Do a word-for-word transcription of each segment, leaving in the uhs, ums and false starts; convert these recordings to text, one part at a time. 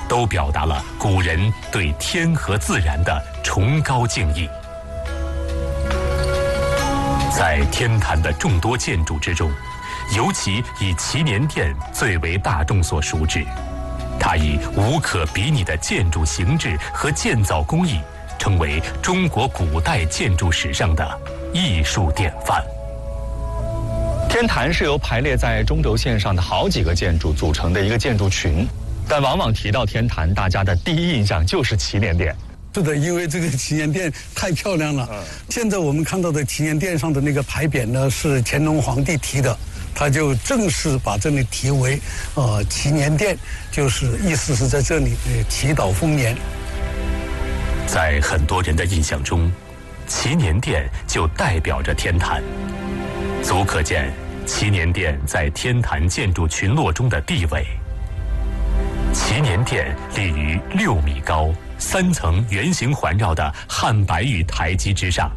都表达了古人对天和自然的崇高敬意。在天坛的众多建筑之中，尤其以祈年殿最为大众所熟知。它以无可比拟的建筑形制和建造工艺，成为中国古代建筑史上的艺术典范。 天坛是由排列在中轴线上的好几个建筑组成的一个建筑群，但往往提到天坛，大家的第一印象就是祈年殿。 是的，因为这个祈年殿太漂亮了。嗯、现在我们看到的祈年殿上的那个牌匾呢，是乾隆皇帝题的，他就正式把这里题为呃祈年殿，就是意思是在这里呃祈祷丰年。 在很多人的印象中，祈年殿就代表着天坛，足可见祈年殿在天坛建筑群落中的地位。祈年殿立于六米高、三层圆形环绕的汉白玉台基之上，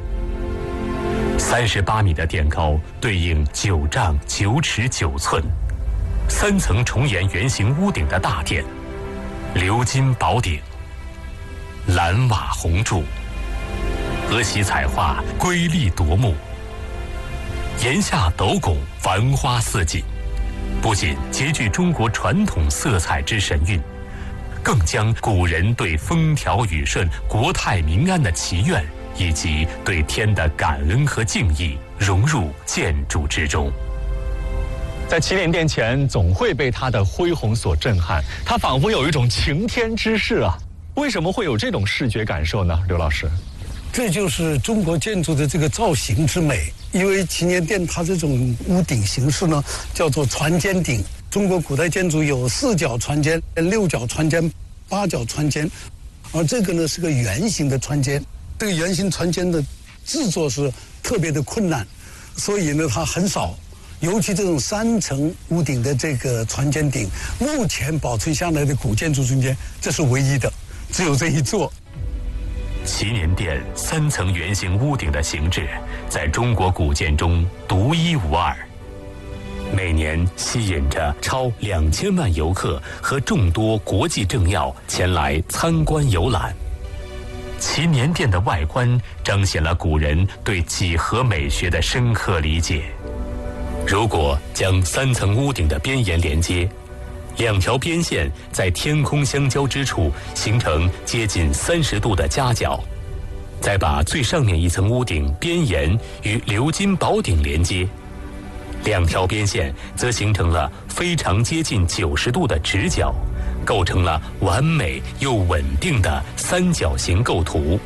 三十八米的殿高对应九丈九尺九寸，三层重檐圆形屋顶的大殿，鎏金宝顶，蓝瓦红柱，荷席彩画瑰丽夺目，檐下斗拱繁花似锦，不仅极具中国传统色彩之神韵，更将古人对风调雨顺、国泰民安的祈愿，以及对天的感恩和敬意融入建筑之中。 在祈年殿前，总会被它的恢宏所震撼，它仿佛有一种擎天之势啊！为什么会有这种视觉感受呢？刘老师， 这就是中国建筑的这个造型之美。因为祈年殿它这种屋顶形式呢，叫做船尖顶。中国古代建筑有四角船尖、六角船尖、八角船尖，而这个呢是个圆形的船尖。这个圆形船尖的制作是特别的困难，所以呢它很少。尤其这种三层屋顶的这个船尖顶，目前保存下来的古建筑中间，这是唯一的，只有这一座。 祈年殿三层圆形屋顶的形制，在中国古建中独一无二，每年吸引着超两千万游客和众多国际政要前来参观游览。祈年殿的外观彰显了古人对几何美学的深刻理解。如果将三层屋顶的边沿连接，两条边线在天空相交之处形成接近三十度的夹角，再把最上面一层屋顶边沿与鎏金宝顶连接，两条边线则形成了非常接近九十度的直角，构成了完美又稳定的三角形构图。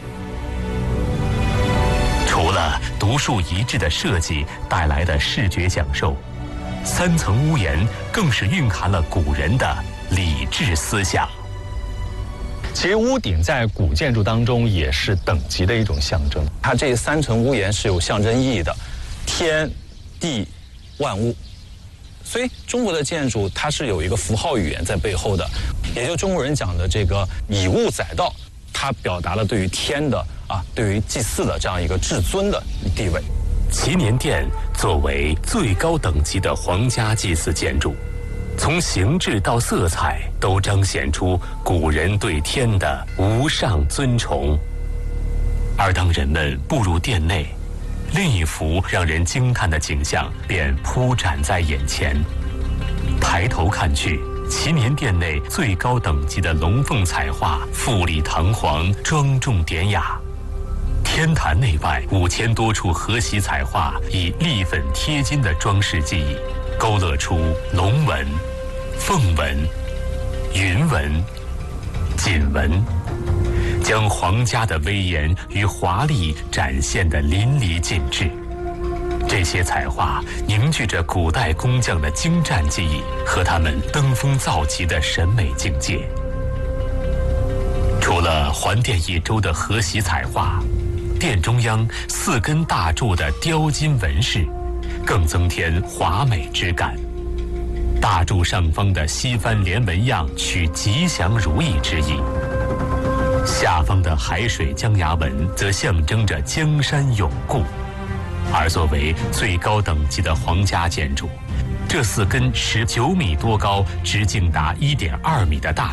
除了独树一帜的设计带来的视觉享受，三层屋檐更是蕴含了古人的理智思想。 其实屋顶在古建筑当中也是等级的一种象征， 它这三层屋檐是有象征意义的，天地万物。所以中国的建筑它是有一个符号语言在背后的，也就中国人讲的这个以物载道，它表达了对于天的啊，对于祭祀的这样一个至尊的地位。 祈年殿作为最高等级的皇家祭祀建筑，从形制到色彩都彰显出古人对天的无上尊崇。而当人们步入殿内，另一幅让人惊叹的景象便铺展在眼前。抬头看去，祈年殿内最高等级的龙凤彩画富丽堂皇、庄重典雅。天坛内外五千多处荷席彩画以立粉贴金的装饰技艺，勾勒出龙纹、凤纹、云纹、锦纹，将皇家的威严与华丽展现得淋漓尽致。这些彩画凝聚着古代工匠的精湛技艺和他们登峰造极的审美境界。除了环殿一周的荷席彩画，殿中央四根大柱的雕金纹饰更增添华美之感。大柱上方的西番连纹样取吉祥如意之意，下方的海水江崖纹则象征着江山永固。而作为最高等级的皇家建筑，这四根十九米多高、直径达一点二米的大